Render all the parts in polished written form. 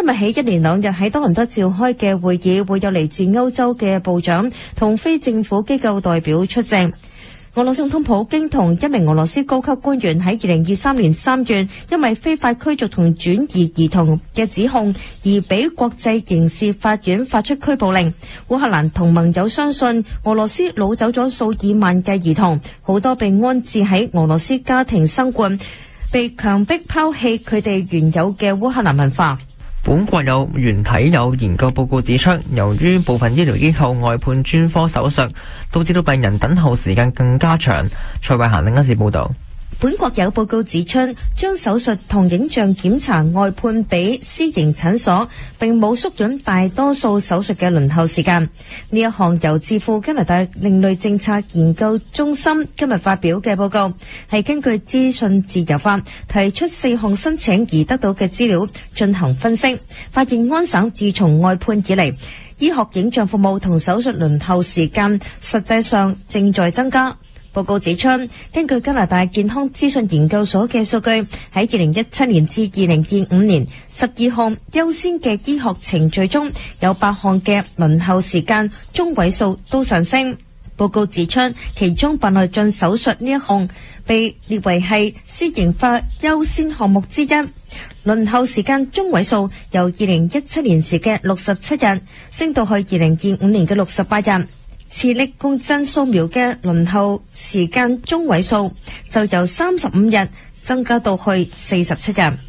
日起一連2日喺多倫多召開嘅會議，會有嚟自歐洲嘅部長同非政府機構代表出席。俄羅斯總統普京同一名俄羅斯高級官員喺2023年3月因為非法驅逐同轉移兒童嘅指控而俾國際刑事法院發出拘捕令。烏克蘭同盟友相信俄羅斯擄走咗數以萬計兒童，好多被安置喺俄羅斯家庭生活，被強迫拋棄佢哋原有嘅烏克蘭文化。 本國有原體有研究報告指出，由於部分醫療機構外判專科手術，導致到病人等候時間更加長。蔡慧嫻另一節報導。 本國有報告指出，將手術同影像檢查外判俾私營診所，並冇縮短大多數手術嘅輪候時間。呢一項由智庫加拿大另類政策研究中心今日發表嘅報告，係根據資訊自由法提出4項申請而得到嘅資料進行分析，發現安省自從外判以嚟，醫學影像服務同手術輪候時間實際上正在增加。報告指出，根據加拿大健康資訊研究所嘅數據，喺2017年至2025年12項優先嘅醫學程序中，有8項嘅輪候時間中位數都上升。報告指出，其中白內障手術呢一項被列為係私營化優先項目之一，輪候時間中位數由2017年時嘅67日升到去2025年嘅68日。磁力共振掃描嘅輪候時間中位數就由35日增加到去47日。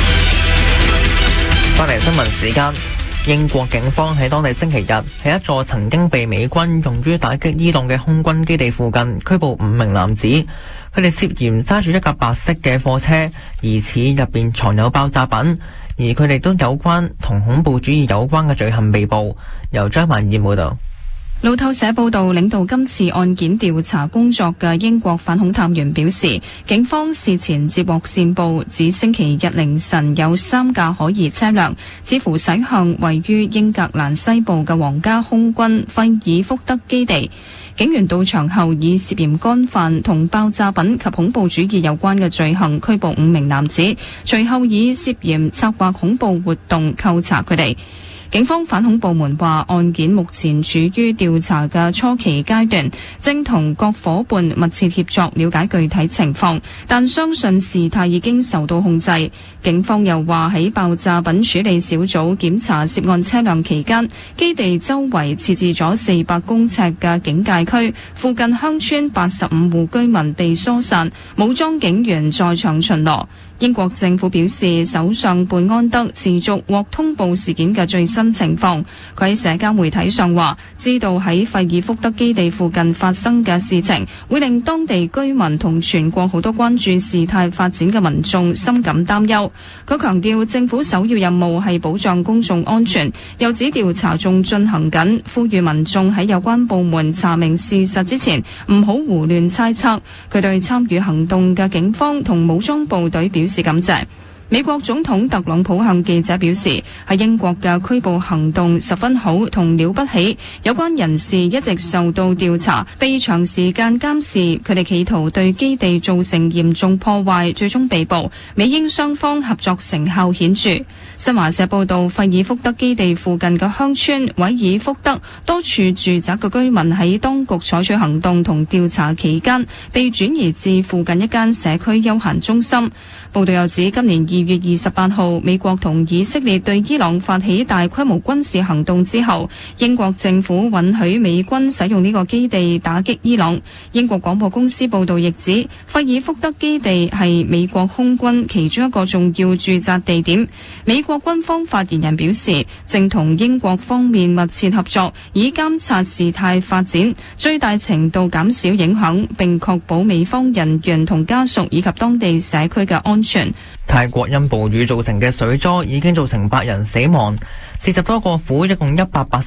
翻嚟新聞時間，英國警方喺當地星期日喺一座曾經被美軍用於打擊伊朗嘅空軍基地附近拘捕5名男子，佢哋涉嫌揸住一架白色嘅貨車，疑似入邊藏有爆炸品，而佢哋都有關同恐怖主義有關嘅罪行被捕。由張曼燕報道。 路透社報道，領導今次案件調查工作嘅英國反恐探員表示，警方事前接獲線報，指星期日凌晨有3架可疑車輛似乎駛向位於英格蘭西部嘅皇家空軍費爾福德基地。警員到場後以涉嫌干犯同爆炸品及恐怖主義有關嘅罪行拘捕5名男子，隨後以涉嫌策劃恐怖活動扣查佢哋。警方反恐部門話，案件目前處於調查嘅初期階段，正同各夥伴密切協作了解具體情況，但相信事態已經受到控制。警方又話，喺爆炸品處理小組檢查涉案車輛期間，基地周圍設置咗400公尺嘅警戒區，附近鄉村85戶居民被疏散，武裝警員在場巡邏。英國政府表示，首相貝安德持續獲通報事件嘅最新情況。佢喺社交媒體上話，知道喺費爾福德基地附近發生嘅事情，會令當地居民同全國好多關注事態發展嘅民眾深感擔憂。佢強調，政府首要任務係保障公眾安全，又指調查仲進行緊，呼籲民眾喺有關部門查明事實之前，唔好胡亂猜測。佢對參與行動嘅警方同武裝部隊表示感謝。美國總統特朗普向記者表示，喺英國嘅拘捕行動十分好同了不起，有關人士一直受到調查，被長時間監視，佢哋企圖對基地造成嚴重破壞，最終被捕。美英雙方合作成效顯著。新華社報道，費爾福德基地附近嘅鄉村韋爾福德多處住宅嘅居民喺當局採取行動同調查期間，被轉移至附近一間社區休閒中心。報道又指，今年2月28號，美國同以色列對伊朗發起大規模軍事行動之後，英國政府允許美軍使用呢個基地打擊伊朗。英國廣播公司報道亦指，費爾福德基地係美國空軍其中一個重要駐紮地點。美國軍方發言人表示，正同英國方面密切合作，以監察事態發展，最大程度減少影響，並確保美方人員同家屬以及當地社區嘅安全。 泰國因暴雨造成嘅水災已經造成8人死亡，40多個府一共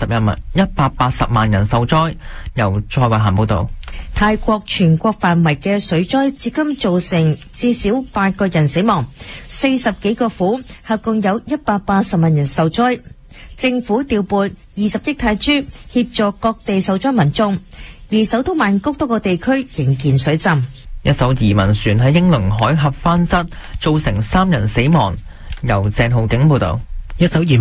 180萬人受災。由蔡慧嫻報道。 泰國全國範圍嘅水災至今造成至少8個人死亡，40幾個府合共有180萬人受災。政府調撥20億泰銖協助各地受災民眾，而首都曼谷多個地區仍然水浸。 一艘移民船喺英倫海峽翻側，造成3人死亡。由鄭浩景報道。 一艘移民